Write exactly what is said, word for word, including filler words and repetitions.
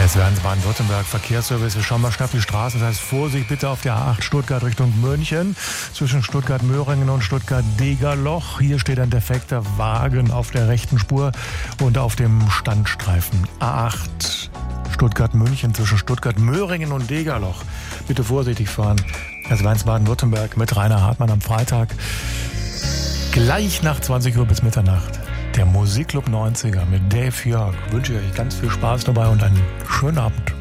Es werden Baden-Württemberg Verkehrsservice. Wir schauen mal schnell auf die Straßen. Das heißt, Vorsicht bitte auf der A acht Stuttgart Richtung München. Zwischen Stuttgart-Möhringen und Stuttgart-Degerloch. Hier steht ein defekter Wagen auf der rechten Spur und auf dem Standstreifen. A acht Stuttgart-München zwischen Stuttgart-Möhringen und Degerloch. Bitte vorsichtig fahren. Das war Baden-Württemberg mit Rainer Hartmann am Freitag. Gleich nach zwanzig Uhr bis Mitternacht. Der Musikclub neunziger mit Dave Jörg. Wünsche ich euch ganz viel Spaß dabei und einen schönen Abend.